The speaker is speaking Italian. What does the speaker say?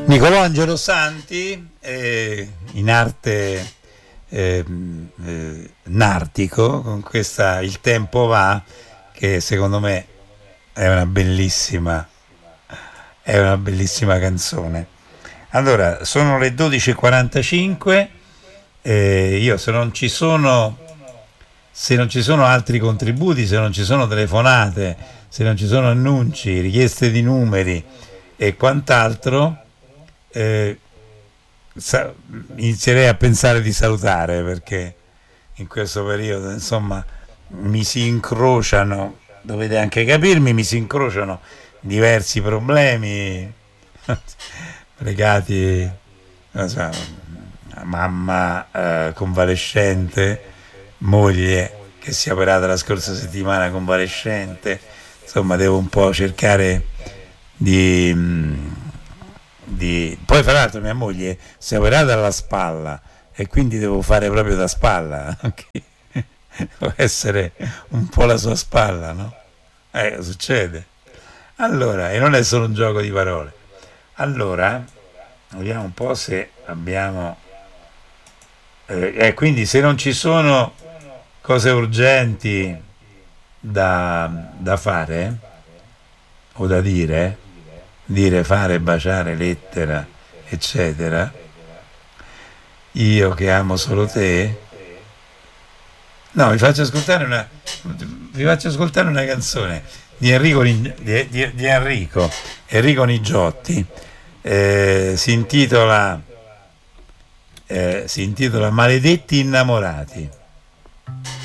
Michelangelo Santi, in arte nartico, con questa Il tempo va, che secondo me è una bellissima canzone. Allora, sono le 12:45, io se non ci sono altri contributi, se non ci sono telefonate, se non ci sono annunci, richieste di numeri e quant'altro, eh, sa- inizierei a pensare di salutare perché in questo periodo, insomma, mi si incrociano, dovete anche capirmi, mi si incrociano diversi problemi legati, non so, a mamma convalescente, moglie che si è operata la scorsa settimana convalescente, insomma devo un po' cercare di, poi fra l'altro mia moglie si è operata alla spalla e quindi devo fare proprio da spalla anche. Devo essere un po' la sua spalla, no? Succede. Allora, e non è solo un gioco di parole. Allora, vediamo un po' se abbiamo. Quindi se non ci sono cose urgenti da fare o da dire, fare, baciare, lettera, eccetera, io che amo solo te. No, vi faccio ascoltare una canzone di Enrico Nigiotti. Si intitola Maledetti innamorati.